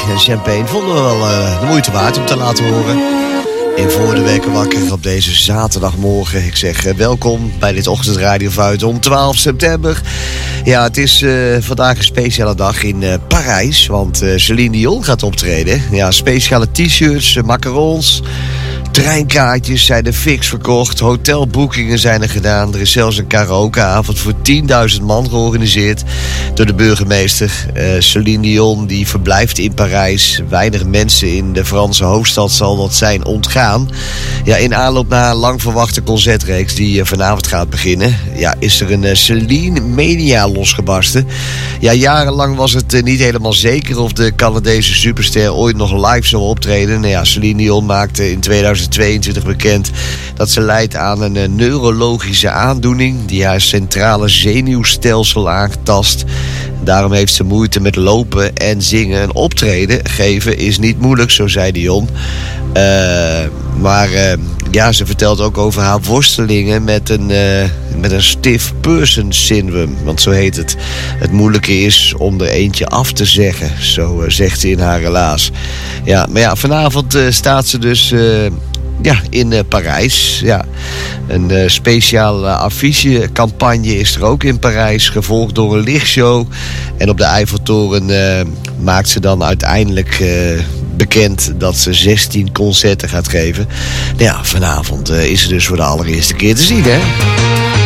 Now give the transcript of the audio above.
en Champagne vonden we wel de moeite waard om te laten horen. In Voor de Wekker Wakker op deze zaterdagmorgen. Ik zeg welkom bij dit ochtendradio Vuit om 12 september. Ja, het is vandaag een speciale dag in Parijs, want Celine Dion gaat optreden. Ja, speciale t-shirts, macarons, treinkaartjes zijn er fix verkocht. Hotelboekingen zijn er gedaan. Er is zelfs een karaokeavond voor 10.000 man georganiseerd door de burgemeester. Celine Dion die verblijft in Parijs. Weinig mensen in de Franse hoofdstad zal dat zijn ontgaan. Ja, in aanloop naar een lang verwachte concertreeks die vanavond gaat beginnen, ja, is er een Celine Mania losgebarsten. Ja, jarenlang was het niet helemaal zeker of de Canadese superster ooit nog live zou optreden. Nou ja, Celine Dion maakte in 2022 bekend dat ze lijdt aan een neurologische aandoening die haar centrale zenuwstelsel aangetast. Daarom heeft ze moeite met lopen en zingen. Een optreden geven is niet moeilijk, zo zei Dion. Maar ze vertelt ook over haar worstelingen met een stiff person syndrome. Want zo heet het. Het moeilijke is om er eentje af te zeggen. Zo zegt ze in haar relaas. Ja, maar ja, vanavond staat ze dus in Parijs. Ja. Een speciale affichecampagne is er ook in Parijs, gevolgd door een lichtshow. En op de Eiffeltoren maakt ze dan uiteindelijk bekend dat ze 16 concerten gaat geven. Nou ja, vanavond is ze dus voor de allereerste keer te zien, hè?